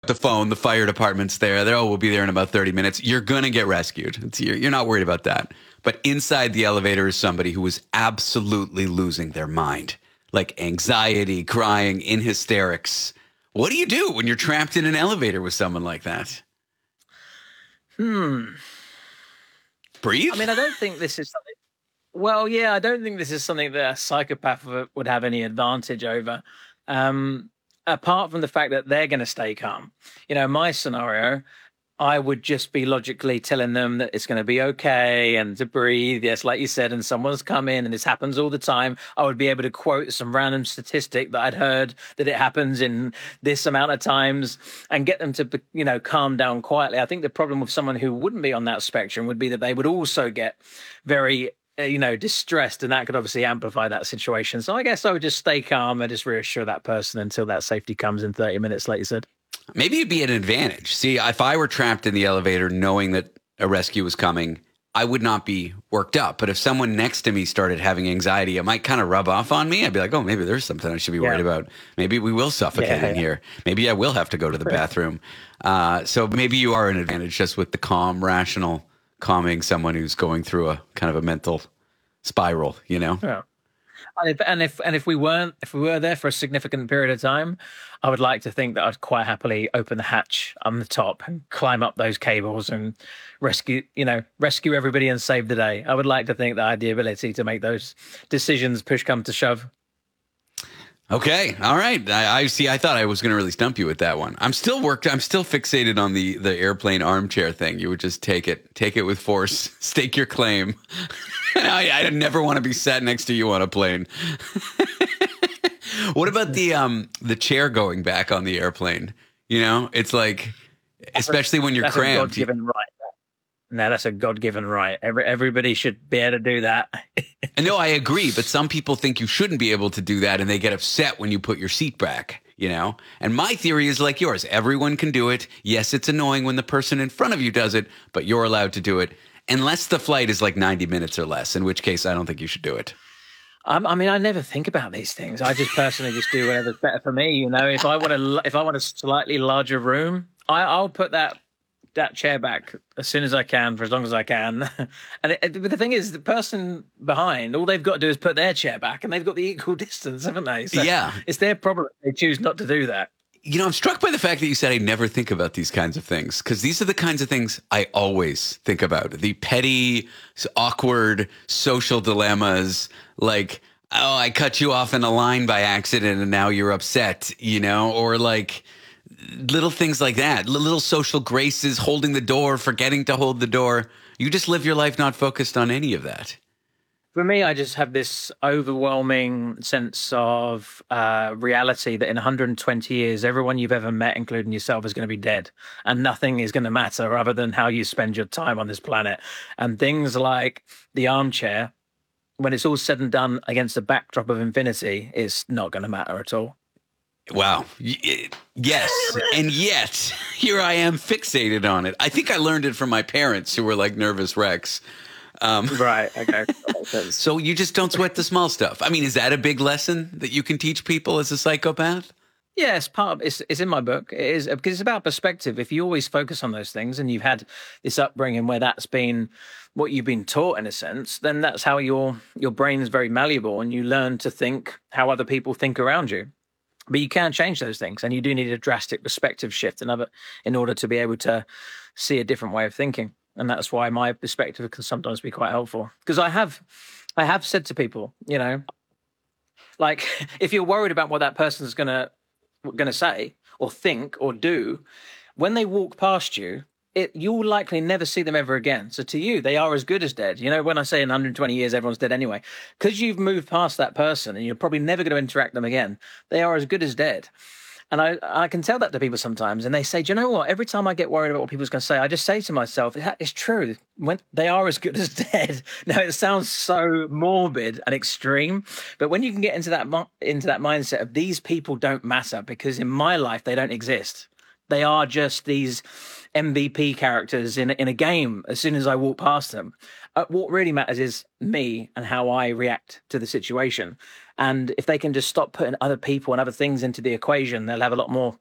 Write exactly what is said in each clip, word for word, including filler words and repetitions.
the phone. The fire department's there. They're, oh, we'll be there in about thirty minutes. You're going to get rescued. It's, you're, you're not worried about that. But inside the elevator is somebody who is absolutely losing their mind, like anxiety, crying, in hysterics. What do you do when you're trapped in an elevator with someone like that? Hmm. Breathe? I mean, I don't think this is something... Well, yeah, I don't think this is something that a psychopath would have any advantage over. Um, apart from the fact that they're going to stay calm. You know, my scenario, I would just be logically telling them that it's going to be okay and to breathe. Yes, like you said, and someone's come in and this happens all the time. I would be able to quote some random statistic that I'd heard that it happens in this amount of times and get them to, you know, calm down quietly. I think the problem with someone who wouldn't be on that spectrum would be that they would also get very, you know, distressed, and that could obviously amplify that situation. So I guess I would just stay calm and just reassure that person until that safety comes in thirty minutes, like you said. Maybe it'd be an advantage. See, if I were trapped in the elevator knowing that a rescue was coming, I would not be worked up. But if someone next to me started having anxiety, it might kind of rub off on me. I'd be like, oh, maybe there's something I should be Yeah. worried about. Maybe we will suffocate Yeah, in yeah. here. Maybe I will have to go to the bathroom. Uh, so maybe you are an advantage just with the calm, rational, calming someone who's going through a kind of a mental spiral, you know? Yeah. And if, and if and if we weren't if we were there for a significant period of time, I would like to think that I'd quite happily open the hatch on the top and climb up those cables and rescue, you know, rescue everybody and save the day. I would like to think that I had the ability to make those decisions, push come to shove. Okay. All right. I, I see. I thought I was going to really stump you with that one. I'm still worked. I'm still fixated on the, the airplane armchair thing. You would just take it, take it with force, stake your claim. I, I never want to be sat next to you on a plane. What about the, um, the chair going back on the airplane? You know, it's like, especially when you're That's cramped. a God-given right. No, that's a God-given right. Every, everybody should be able to do that. No, I agree. But some people think you shouldn't be able to do that, and they get upset when you put your seat back, you know? And my theory is like yours. Everyone can do it. Yes, it's annoying when the person in front of you does it, but you're allowed to do it. Unless the flight is like ninety minutes or less, in which case I don't think you should do it. Um, I mean, I never think about these things. I just personally just do whatever's better for me. You know, if I want a, if I want a slightly larger room, I, I'll put that that chair back as soon as I can for as long as I can. And it, but the thing is, the person behind, all they've got to do is put their chair back, and they've got the equal distance, haven't they? So Yeah. it's their problem if they choose not to do that. You know, I'm struck by the fact that you said I never think about these kinds of things, because these are the kinds of things I always think about. The petty, awkward social dilemmas, like, oh, I cut you off in a line by accident and now you're upset, you know, or like little things like that, little social graces, holding the door, forgetting to hold the door. You just live your life not focused on any of that. For me, I just have this overwhelming sense of uh, reality that in one hundred twenty years, everyone you've ever met, including yourself, is going to be dead. And nothing is going to matter other than how you spend your time on this planet. And things like the armchair, when it's all said and done against the backdrop of infinity, is not going to matter at all. Wow. Y- Yes. And yet, here I am fixated on it. I think I learned it from my parents, who were like nervous wrecks. Um, Right. Okay. so you just don't sweat the small stuff. I mean, is that a big lesson that you can teach people as a psychopath? Yeah, it's part of, it's, it's in my book. It is because it's about perspective. If you always focus on those things and you've had this upbringing where that's been what you've been taught in a sense, then that's how your your brain is very malleable and you learn to think how other people think around you. But you can change those things, and you do need a drastic perspective shift in other in order to be able to see a different way of thinking. And that's why my perspective can sometimes be quite helpful. Because I have I have said to people, you know, like if you're worried about what that person's gonna gonna say or think or do, when they walk past you, it you'll likely never see them ever again. So to you, they are as good as dead. You know, when I say in one hundred twenty years, everyone's dead anyway, because you've moved past that person and you're probably never going to interact with them again. They are as good as dead. And I, I can tell that to people sometimes. And they say, do you know what? Every time I get worried about what people's going to say, I just say to myself, it's true. When they are as good as dead. Now, it sounds so morbid and extreme. But when you can get into that into that mindset of these people don't matter because in my life, they don't exist. They are just these M V P characters in, in a game as soon as I walk past them. Uh, what really matters is me and how I react to the situation. And if they can just stop putting other people and other things into the equation, they'll have a lot more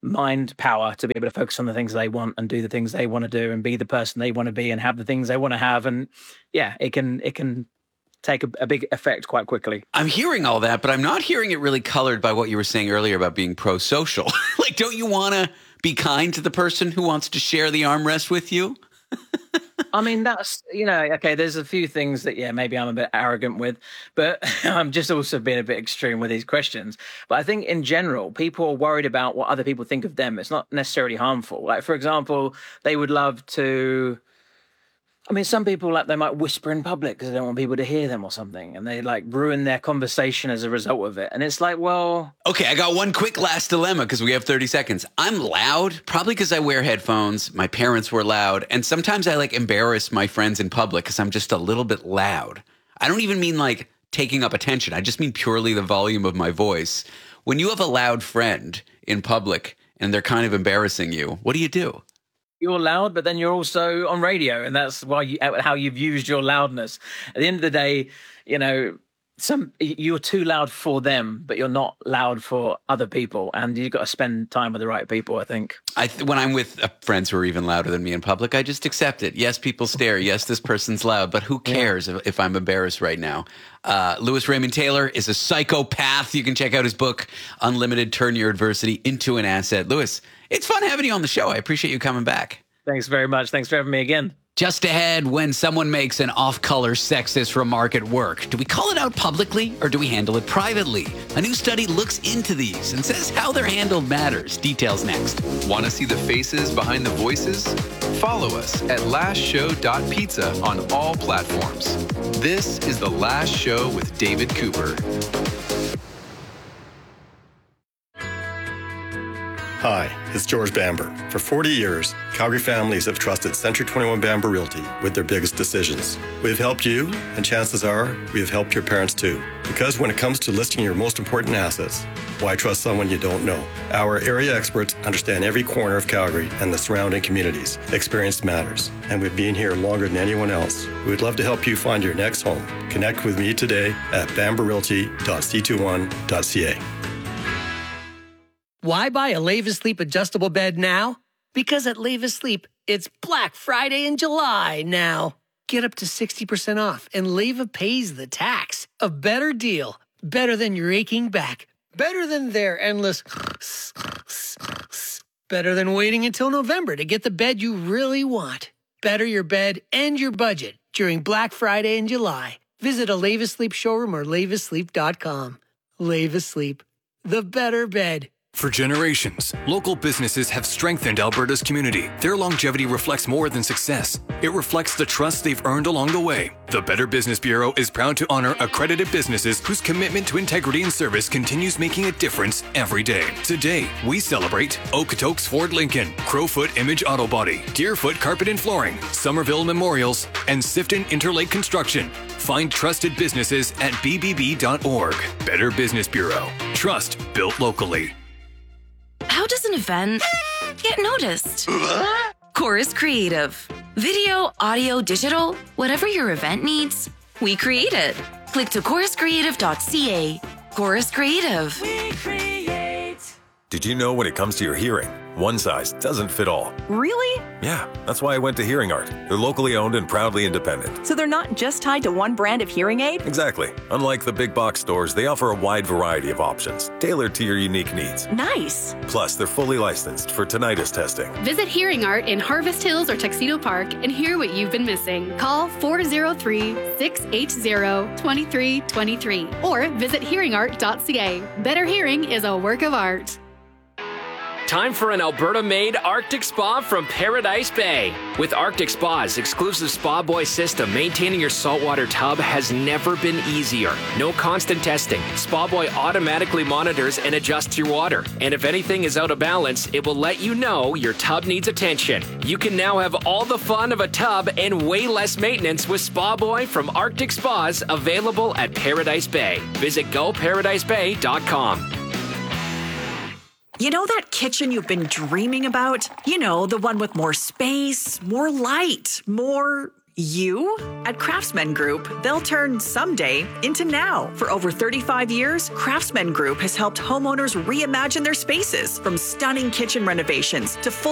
mind power to be able to focus on the things they want and do the things they want to do and be the person they want to be and have the things they want to have. And yeah, it can it can take a, a big effect quite quickly. I'm hearing all that, but I'm not hearing it really colored by what you were saying earlier about being pro-social. Like, don't you want to be kind to the person who wants to share the armrest with you? I mean, that's, you know, okay, there's a few things that, yeah, maybe I'm a bit arrogant with, but I'm just also being a bit extreme with these questions. But I think in general, people are worried about what other people think of them. It's not necessarily harmful. Like, for example, they would love to, I mean, some people, like, they might whisper in public because they don't want people to hear them or something, and they like ruin their conversation as a result of it. And it's like, well, okay, I got one quick last dilemma because we have thirty seconds. I'm loud, probably because I wear headphones. My parents were loud, and sometimes I like embarrass my friends in public because I'm just a little bit loud. I don't even mean like taking up attention. I just mean purely the volume of my voice. When you have a loud friend in public and they're kind of embarrassing you, what do you do? You're loud, but then you're also on radio, and that's why you, how you've used your loudness. At the end of the day, you know, some you're too loud for them, but you're not loud for other people, and you've got to spend time with the right people, I think. I th- when I'm with uh, friends who are even louder than me in public, I just accept it. Yes, people stare. Yes, this person's loud, but who cares yeah. if, if I'm embarrassed right now? Uh, Louis Raymond Taylor is a psychopath. You can check out his book, Unlimited: Turn Your Adversity into an Asset. Louis, it's fun having you on the show. I appreciate you coming back. Thanks very much. Thanks for having me again. Just ahead, when someone makes an off-color sexist remark at work, do we call it out publicly or do we handle it privately? A new study looks into these and says how they're handled matters. Details next. Want to see the faces behind the voices? Follow us at last show dot pizza on all platforms. This is The Last Show with David Cooper. Hi, it's George Bamber. For forty years, Calgary families have trusted Century twenty-one Bamber Realty with their biggest decisions. We have helped you, and chances are we have helped your parents too. Because when it comes to listing your most important assets, why trust someone you don't know? Our area experts understand every corner of Calgary and the surrounding communities. Experience matters, and we've been here longer than anyone else. We would love to help you find your next home. Connect with me today at bamber realty dot c twenty-one dot c a. Why buy a Leva Sleep adjustable bed now? Because at Leva Sleep, it's Black Friday in July now. Get up to sixty percent off, and Leva pays the tax. A better deal. Better than your aching back. Better than their endless... Better than waiting until November to get the bed you really want. Better your bed and your budget during Black Friday in July. Visit a Leva Sleep showroom or leva sleep dot com. Leva Sleep. The better bed. For generations, local businesses have strengthened Alberta's community. Their longevity reflects more than success. It reflects the trust they've earned along the way. The Better Business Bureau is proud to honor accredited businesses whose commitment to integrity and service continues making a difference every day. Today, we celebrate Okotoks Ford Lincoln, Crowfoot Image Auto Body, Deerfoot Carpet and Flooring, Somerville Memorials, and Sifton Interlake Construction. Find trusted businesses at b b b dot org. Better Business Bureau. Trust built locally. How does an event get noticed? Chorus Creative. Video, audio, digital, whatever your event needs, we create it. Click to chorus creative dot c a. Chorus Creative. We create. Did you know when it comes to your hearing, one size doesn't fit all? Really? Yeah, that's why I went to Hearing Art. They're locally owned and proudly independent. So they're not just tied to one brand of hearing aid? Exactly. Unlike the big box stores, they offer a wide variety of options, tailored to your unique needs. Nice. Plus, they're fully licensed for tinnitus testing. Visit Hearing Art in Harvest Hills or Tuxedo Park and hear what you've been missing. Call four oh three, six eight zero, two three two three or visit hearing art dot c a. Better hearing is a work of art. Time for an Alberta-made Arctic Spa from Paradise Bay. With Arctic Spa's exclusive Spa Boy system, maintaining your saltwater tub has never been easier. No constant testing. Spa Boy automatically monitors and adjusts your water. And if anything is out of balance, it will let you know your tub needs attention. You can now have all the fun of a tub and way less maintenance with Spa Boy from Arctic Spas, available at Paradise Bay. Visit go paradise bay dot com. You know that kitchen you've been dreaming about? You know, the one with more space, more light, more You? At Craftsman Group, they'll turn someday into now. For over thirty-five years, Craftsman Group has helped homeowners reimagine their spaces, from stunning kitchen renovations to full